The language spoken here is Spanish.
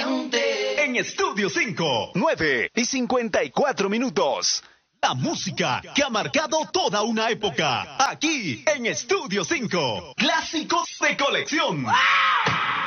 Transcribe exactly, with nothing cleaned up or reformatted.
Diamante. En Estudio cinco, nueve y cincuenta y cuatro minutos. La música que ha marcado toda una época. Aquí en Estudio cinco. Clásicos de colección. ¡Ah!